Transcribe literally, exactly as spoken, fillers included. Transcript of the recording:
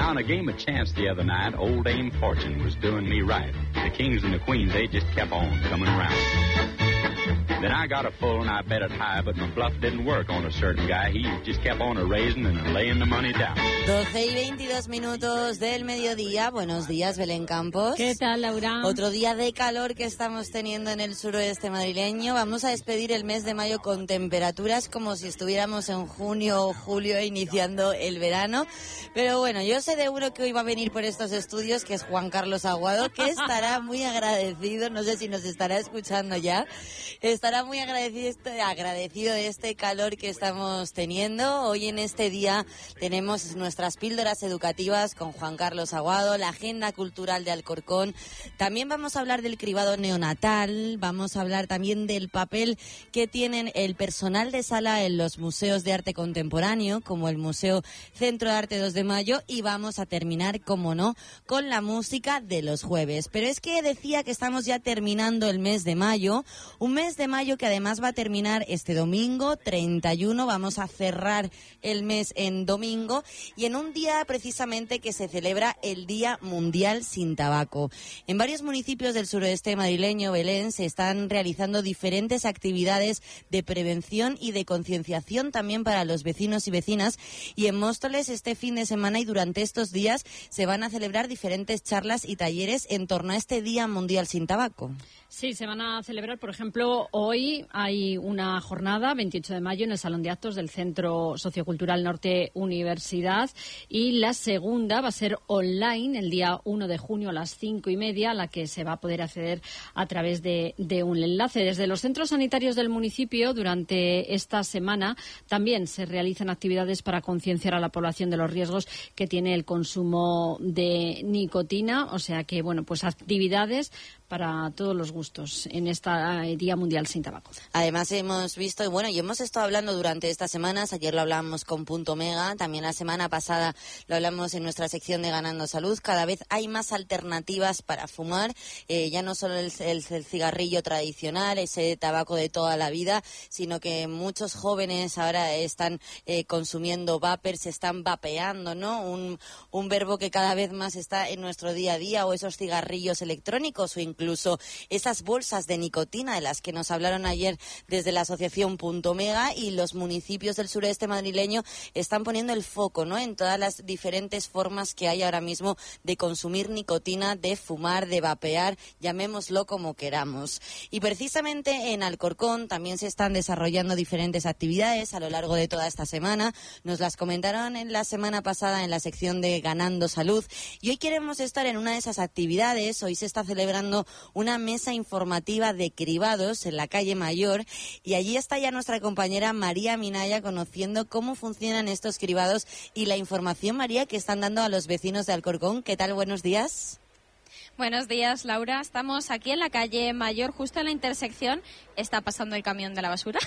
Now, in a game of chance the other night, old Dame Fortune was doing me right. The kings and the queens, they just kept on coming around. Then I got a full and I bet it high, but my bluff didn't work on a certain guy. He just kept on a-raising and a-laying the money down. doce y veintidós minutos del mediodía. Buenos días, Belén Campos. ¿Qué tal, Laura? Otro día de calor que estamos teniendo en el suroeste madrileño. Vamos a despedir el mes de mayo con temperaturas como si estuviéramos en junio o julio iniciando el verano. Pero bueno, yo sé de uno que hoy va a venir por estos estudios, que es Juan Carlos Aguado, que estará muy agradecido, no sé si nos estará escuchando ya, estará muy agradecido, agradecido de este calor que estamos teniendo. Hoy en este día tenemos nuestras píldoras educativas con Juan Carlos Aguado, la agenda cultural de Alcorcón. También vamos a hablar del cribado neonatal, vamos a hablar también del papel que tienen el personal de sala en los museos de arte contemporáneo, como el Museo Centro de Arte dos de Mayo, y vamos a terminar, como no, con la música de los jueves. Pero es que decía que estamos ya terminando el mes de mayo, un mes de mayo que además va a terminar este domingo, treinta y uno, vamos a cerrar el mes en domingo, y en un día precisamente que se celebra el Día Mundial sin Tabaco. En varios municipios del suroeste madrileño, Belén, se están realizando diferentes actividades de prevención y de concienciación también para los vecinos y vecinas, y en Móstoles este fin de semana y durante estos días se van a celebrar diferentes charlas y talleres en torno a este Día Mundial sin Tabaco. Sí, se van a celebrar, por ejemplo, hoy hay una jornada, veintiocho de mayo, en el Salón de Actos del Centro Sociocultural Norte Universidad, y la segunda va a ser online el día uno de junio a las cinco y media, a la que se va a poder acceder a través de, de un enlace. Desde los centros sanitarios del municipio, durante esta semana, también se realizan actividades para concienciar a la población de los riesgos que tiene el consumo de nicotina, o sea que, bueno, pues actividades para todos los gustos en este Día Mundial sin Tabaco. Además hemos visto, y bueno, y hemos estado hablando durante estas semanas, ayer lo hablamos con Punto Mega, también la semana pasada lo hablamos en nuestra sección de Ganando Salud, cada vez hay más alternativas para fumar, eh, ya no solo el, el, el cigarrillo tradicional, ese tabaco de toda la vida, sino que muchos jóvenes ahora están eh, consumiendo vapor, se están vapeando, ¿no? Un, un verbo que cada vez más está en nuestro día a día, o esos cigarrillos electrónicos, o incluso incluso esas bolsas de nicotina de las que nos hablaron ayer desde la asociación Punto Mega, y los municipios del sureste madrileño están poniendo el foco, ¿no?, en todas las diferentes formas que hay ahora mismo de consumir nicotina, de fumar, de vapear, llamémoslo como queramos. Y precisamente en Alcorcón también se están desarrollando diferentes actividades a lo largo de toda esta semana. Nos las comentaron en la semana pasada en la sección de Ganando Salud, y hoy queremos estar en una de esas actividades. Hoy se está celebrando una mesa informativa de cribados en la calle Mayor, y allí está ya nuestra compañera María Minaya conociendo cómo funcionan estos cribados y la información, María, que están dando a los vecinos de Alcorcón. ¿Qué tal? Buenos días. Buenos días, Laura. Estamos aquí en la calle Mayor, justo en la intersección. Está pasando el camión de la basura.